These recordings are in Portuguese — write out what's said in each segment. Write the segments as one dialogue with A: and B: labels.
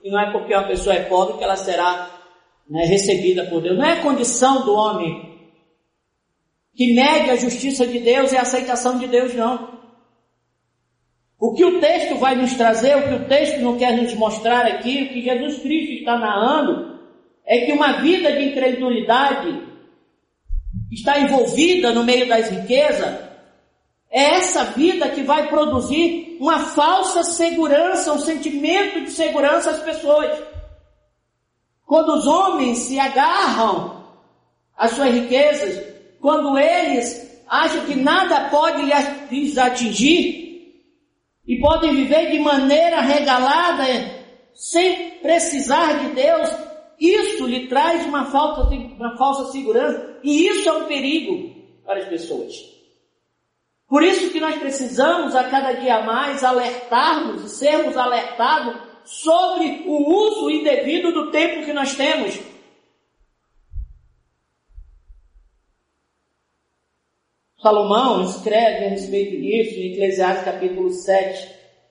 A: e não é porque uma pessoa é pobre que ela será, recebida por Deus. Não é a condição do homem que mede a justiça de Deus e a aceitação de Deus, não. O que o texto vai nos trazer, o que o texto não quer nos mostrar aqui, o que Jesus Cristo está narrando, é que uma vida de incredulidade está envolvida no meio das riquezas. É essa vida que vai produzir uma falsa segurança, um sentimento de segurança às pessoas. Quando os homens se agarram às suas riquezas, quando eles acham que nada pode lhes atingir e podem viver de maneira regalada, sem precisar de Deus, isso lhe traz uma falsa segurança, e isso é um perigo para as pessoas. Por isso que nós precisamos a cada dia mais alertarmos e sermos alertados sobre o uso indevido do tempo que nós temos. Salomão escreve a respeito disso em Eclesiastes capítulo 7,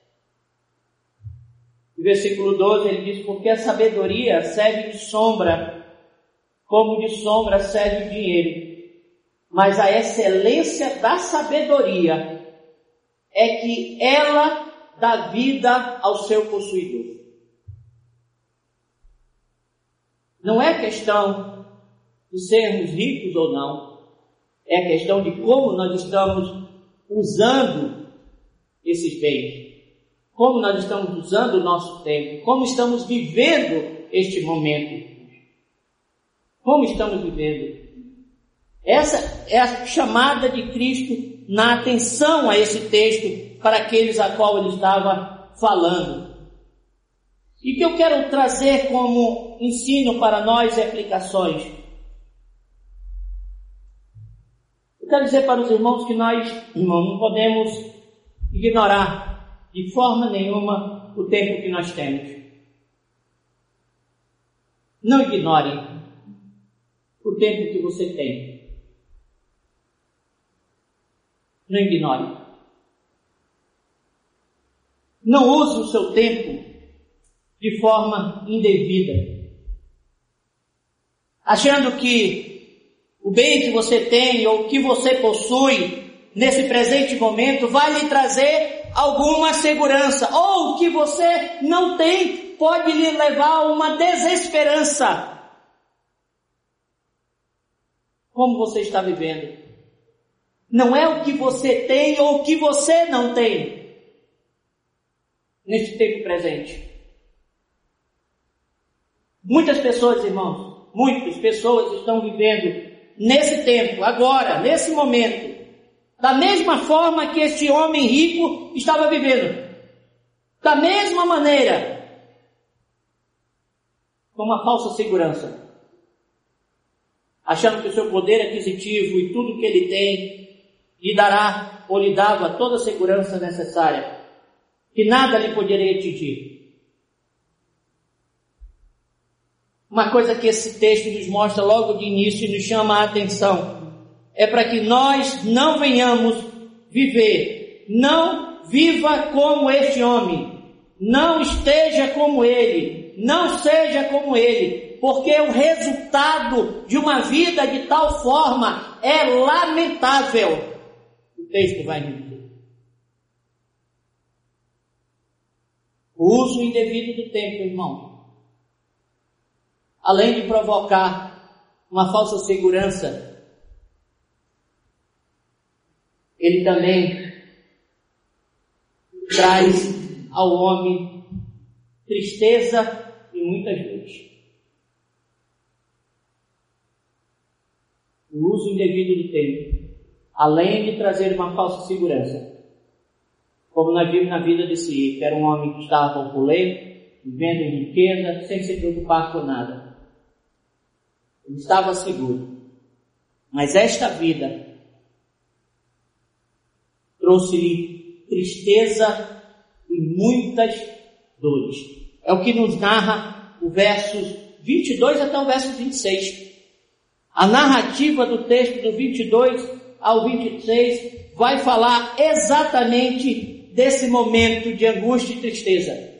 A: versículo 12, ele diz: porque a sabedoria serve de sombra, como de sombra serve o dinheiro, mas a excelência da sabedoria é que ela dá vida ao seu possuidor. Não é questão de sermos ricos ou não, é a questão de como nós estamos usando esses bens, como nós estamos usando o nosso tempo, como estamos vivendo este momento, como estamos vivendo. Essa é a chamada de Cristo na atenção a esse texto para aqueles a qual ele estava falando. E que eu quero trazer como ensino para nós e aplicações. Eu quero dizer para os irmãos que nós, irmãos, não podemos ignorar de forma nenhuma o tempo que nós temos. Não ignore o tempo que você tem. Não ignore. Não use o seu tempo de forma indevida, achando que o bem que você tem ou que você possui nesse presente momento vai lhe trazer alguma segurança, ou o que você não tem pode lhe levar a uma desesperança. Como você está vivendo? Não é o que você tem ou o que você não tem nesse tempo presente. Muitas pessoas, irmãos, muitas pessoas estão vivendo nesse tempo, agora, nesse momento, da mesma forma que este homem rico estava vivendo, da mesma maneira, com uma falsa segurança, achando que o seu poder aquisitivo e tudo que ele tem lhe dará ou lhe dava toda a segurança necessária, que nada lhe poderia atingir. Uma coisa que esse texto nos mostra logo de início e nos chama a atenção é para que nós não venhamos viver, não viva como este homem, não esteja como ele, não seja como ele, porque o resultado de uma vida de tal forma é lamentável. O texto vai nos dizer. O uso indevido do tempo, irmão, além de provocar uma falsa segurança, ele também traz ao homem tristeza e muitas dores. O uso indevido do tempo, além de trazer uma falsa segurança, como nós vimos na vida desse rico, era um homem que estava opulento, vivendo em riqueza, sem se preocupar com nada. Ele estava seguro. Mas esta vida trouxe-lhe tristeza e muitas dores. É o que nos narra o versos 22 até o verso 26. A narrativa do texto do 22 ao 26 vai falar exatamente desse momento de angústia e tristeza.